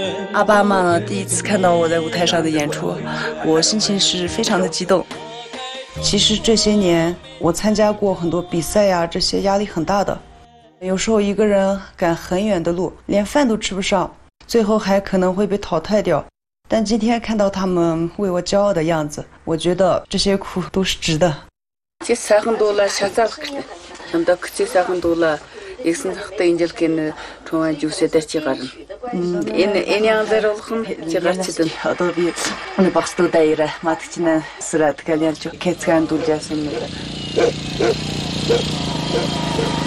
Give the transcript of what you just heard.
阿爸妈呢第一次看到我在舞台上的演出，我心情是非常的激动。其实这些年我参加过很多比赛呀，这些压力很大的，有时候一个人赶很远的路，连饭都吃不上，最后还可能会被淘汰掉。但今天看到他们为我骄傲的样子，我觉得这些苦都是值得。 Иксэн захтай энэ жил гэн чуун жүсэдэр чи гарна. Энэ янзэр болгон чи гарчидан. Одоо би энэ багстуудаа ирэ матчнаа сүрат галянч кэцган дүүлжсэн юм.